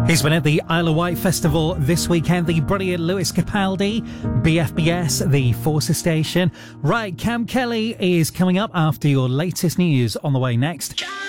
He's been at the Isle of Wight Festival this weekend. The brilliant Lewis Capaldi, BFBS, the Forces Station. Right, Cam Kelly is coming up after your latest news on the way next.